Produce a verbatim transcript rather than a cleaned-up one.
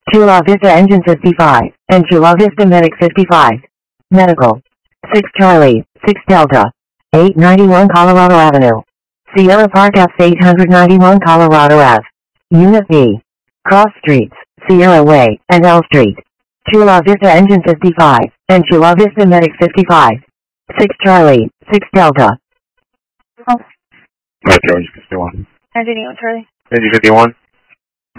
Chula Vista Engine fifty-five, and Chula Vista Medic fifty-five. Medical. six Charlie, six Delta. eight ninety-one Colorado Avenue. Sierra Park F eight ninety-one Colorado Ave. Unit B. Cross Streets, Sierra Way, and L Street. Chula Vista Engine fifty-five, and Chula Vista Medic fifty-five. six Charlie, six Delta. Oh. Metro, Engine fifty-one. Engine Charlie. Engine fifty-one.